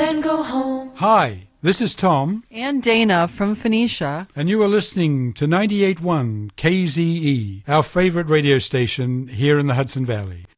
then go home. Hi, this is Tom. And Dana from Phoenicia. And you are listening to 98.1 KZE, our favorite radio station here in the Hudson Valley.